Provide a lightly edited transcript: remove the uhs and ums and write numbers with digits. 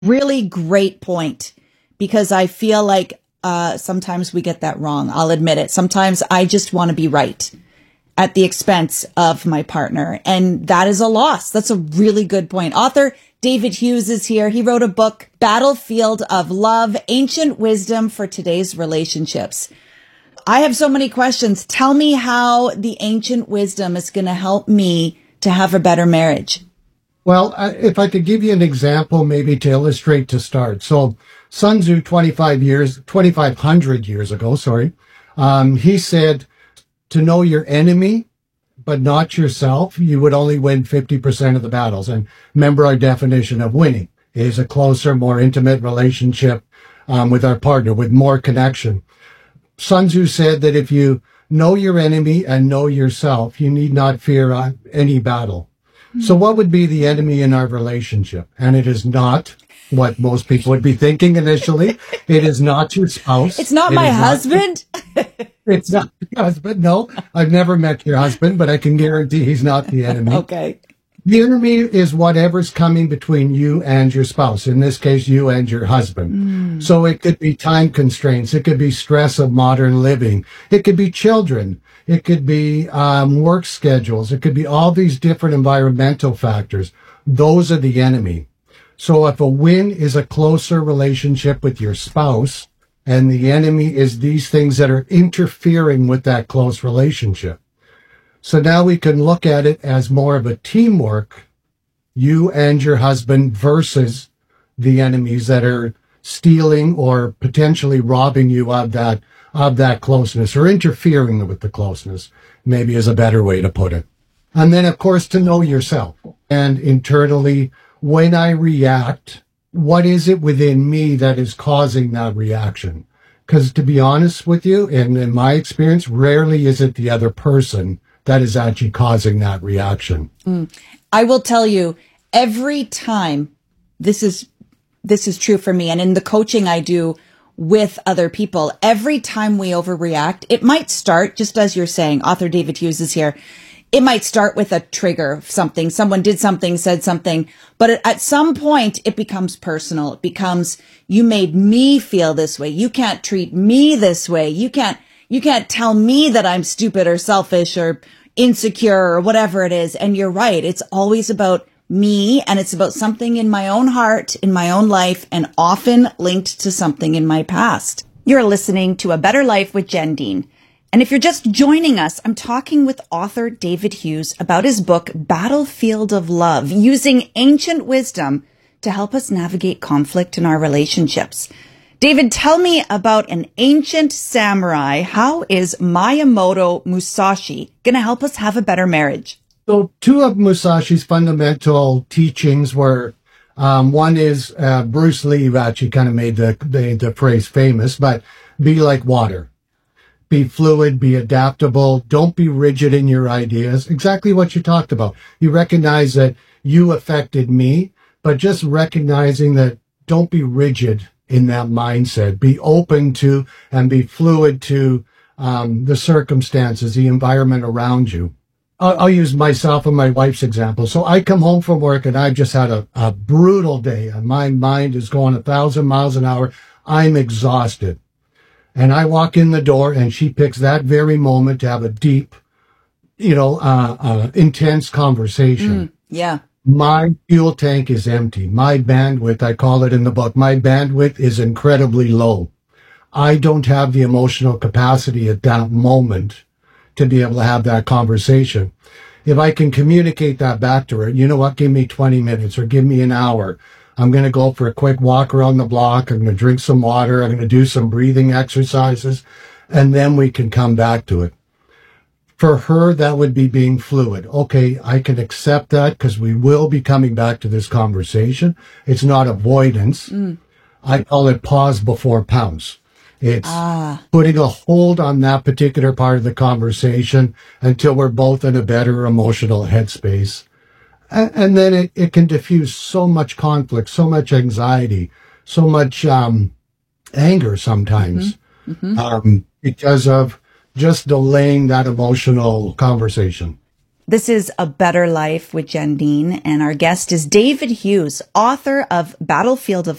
Really great point, because I feel like sometimes we get that wrong. I'll admit it. Sometimes I just want to be right at the expense of my partner. And that is a loss. That's a really good point. Author David Hughes is here. He wrote a book, Battlefield of Love, Ancient Wisdom for Today's Relationships. I have so many questions. Tell me how the ancient wisdom is going to help me to have a better marriage. Well, if I could give you an example, maybe to illustrate to start. So Sun Tzu, 2,500 years ago, he said, to know your enemy, but not yourself, you would only win 50% of the battles. And remember, our definition of winning is a closer, more intimate relationship with our partner, with more connection. Sun Tzu said that if you know your enemy and know yourself, you need not fear any battle. So what would be the enemy in our relationship? And it is not what most people would be thinking initially. It is not your spouse. It's not my husband. It's not your husband. No, I've never met your husband, but I can guarantee he's not the enemy. Okay. The enemy is whatever's coming between you and your spouse. In this case, you and your husband. So it could be time constraints. It could be stress of modern living. It could be children. It could be work schedules. It could be all these different environmental factors. Those are the enemy. So if a win is a closer relationship with your spouse, and the enemy is these things that are interfering with that close relationship. So now we can look at it as more of a teamwork, you and your husband versus the enemies that are stealing or potentially robbing you of that closeness, or interfering with the closeness, maybe is a better way to put it. And then, of course, to know yourself. And internally, when I react, what is it within me that is causing that reaction? Because to be honest with you, and in my experience, rarely is it the other person that is actually causing that reaction. I will tell you, every time, this is true for me, and in the coaching I do with other people, every time we overreact, it might start, just as you're saying, author David Hughes is here, it might start with a trigger, something, someone did something, said something, but at some point it becomes personal. It becomes, you made me feel this way. You can't treat me this way. You can't tell me that I'm stupid or selfish or insecure or whatever it is. And you're right. It's always about me, and it's about something in my own heart, in my own life, and often linked to something in my past. You're listening to A Better Life with Jen Dean. And if you're just joining us, I'm talking with author David Hughes about his book, Battlefield of Love, using ancient wisdom to help us navigate conflict in our relationships. David, tell me about an ancient samurai. How is Miyamoto Musashi going to help us have a better marriage? So two of Musashi's fundamental teachings were, one is Bruce Lee actually kind of made the phrase famous, but be like water. Be fluid, be adaptable. Don't be rigid in your ideas. Exactly what you talked about. You recognize that you affected me, but just recognizing that don't be rigid in that mindset. Be open to and be fluid to the circumstances, the environment around you. I'll use myself and my wife's example. So I come home from work and I've just had a brutal day, and my mind is going 1,000 miles an hour. I'm exhausted. And I walk in the door and she picks that very moment to have a deep, intense conversation. Yeah. My fuel tank is empty. My bandwidth, I call it in the book, my bandwidth is incredibly low. I don't have the emotional capacity at that moment to be able to have that conversation. If I can communicate that back to her, you know what, give me 20 minutes or give me an hour. I'm going to go for a quick walk around the block. I'm going to drink some water. I'm going to do some breathing exercises, and then we can come back to it. For her, that would be being fluid. Okay, I can accept that because we will be coming back to this conversation. It's not avoidance. I call it pause before pounce. It's putting a hold on that particular part of the conversation until we're both in a better emotional headspace. And then it can diffuse so much conflict, so much anxiety, so much anger sometimes because of just delaying that emotional conversation. This is A Better Life with Jen Dean, and our guest is David Hughes, author of Battlefield of